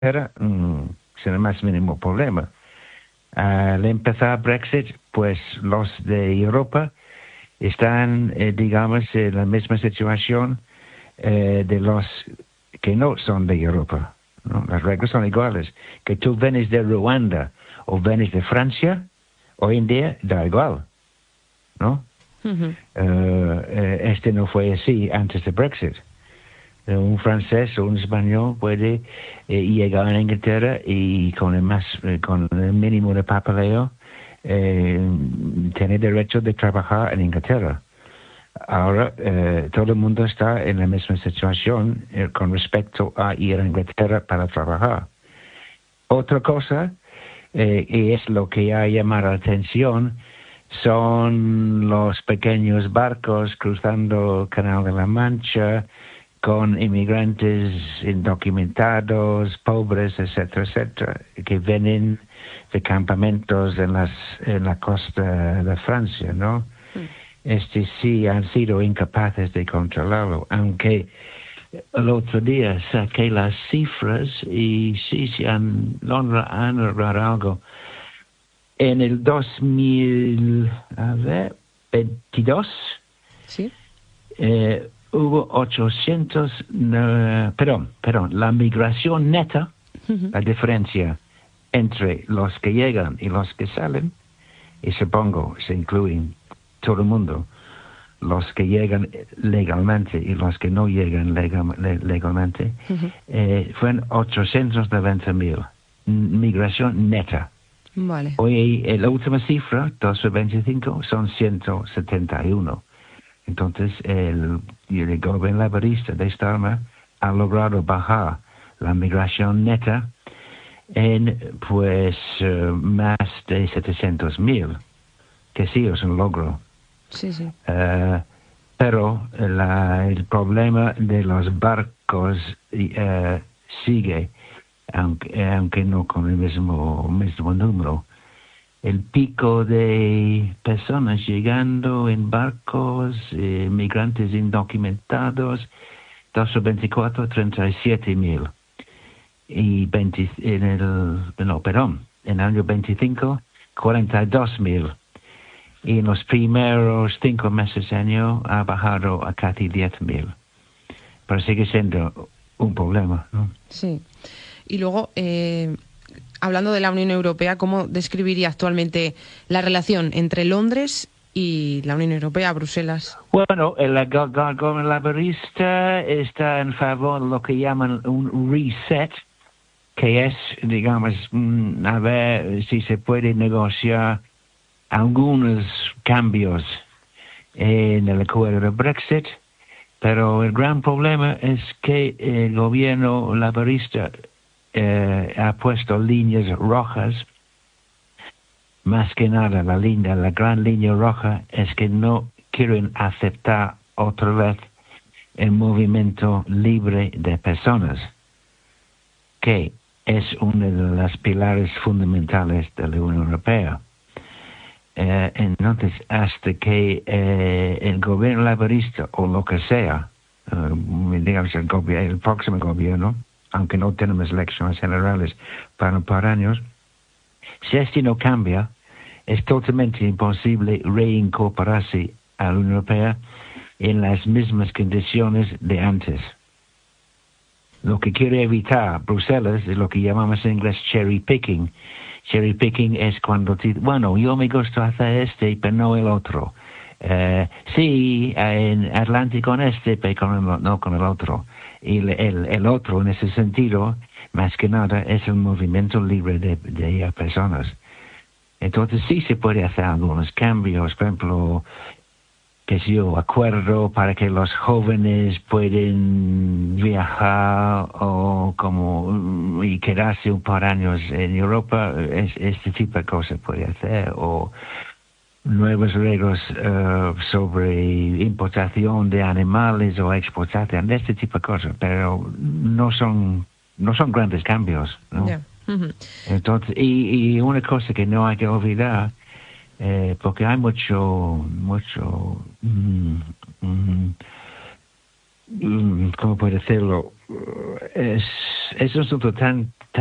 Inglaterra, sin el más mínimo problema. Al empezar Brexit, pues los de Europa están, digamos, en la misma situación de los que no son de Europa, ¿no? Las reglas son iguales. Que tú vienes de Ruanda o vienes de Francia, hoy en día da igual, ¿no? Ujú. Este no fue así antes de Brexit. Un francés o un español puede llegar a Inglaterra y con el mínimo de papeleo tener derecho de trabajar en Inglaterra. Ahora todo el mundo está en la misma situación con respecto a ir a Inglaterra para trabajar. Otra cosa, y es lo que ha llamado la atención, son los pequeños barcos cruzando el Canal de la Mancha con inmigrantes indocumentados, pobres, etcétera, etcétera, que vienen de campamentos en la costa de Francia, ¿no? Sí han sido incapaces de controlarlo, aunque el otro día saqué las cifras y sí se han logrado algo. En el 2022 Sí. hubo 800, perdón, la migración neta, la diferencia entre los que llegan y los que salen, y supongo se incluyen todo el mundo, los que llegan legalmente y los que no llegan legalmente, fueron 890.000. Migración neta. Vale. Hoy la última cifra, 2025, son 171. Entonces el gobierno laborista de Starmer ha logrado bajar la migración neta en pues más de 700.000, que sí es un logro. Sí, sí. Pero el problema de los barcos sigue, aunque no con el mismo número. El pico de personas llegando en barcos, migrantes indocumentados, 2024, 37.000. Y en el año 25, 42.000. Y en los primeros 5 meses del año ha bajado a casi 10.000. Pero sigue siendo un problema, ¿no? Sí. Y luego, hablando de la Unión Europea, ¿cómo describiría actualmente la relación entre Londres y la Unión Europea, Bruselas? Bueno, el gobierno laborista está en favor de lo que llaman un reset, que es, digamos, a ver si se puede negociar algunos cambios en el acuerdo de Brexit, pero el gran problema es que el gobierno laborista ha puesto líneas rojas. Más que nada, la gran línea roja es que no quieren aceptar otra vez el movimiento libre de personas, que es uno de los pilares fundamentales de la Unión Europea. Entonces, hasta que el gobierno laborista o lo que sea, digamos el próximo gobierno, aunque no tenemos elecciones generales para un par de años, si este no cambia, es totalmente imposible reincorporarse a la Unión Europea en las mismas condiciones de antes. Lo que quiere evitar Bruselas es lo que llamamos en inglés cherry picking. Cherry picking es cuando bueno, yo me gusta hacer pero no el otro. Sí, en adelante con pero no con el otro. Y el otro, en ese sentido, más que nada, es el movimiento libre de personas. Entonces sí se puede hacer algunos cambios, por ejemplo, acuerdo para que los jóvenes pueden viajar y quedarse un par de años en Europa, este tipo de cosas puede hacer, o nuevas reglas sobre importación de animales o exportación, este tipo de cosas, pero no son grandes cambios, ¿no? Yeah. Uh-huh. Entonces, y una cosa que no hay que olvidar, porque hay mucho ¿cómo puedo decirlo? Es un asunto tan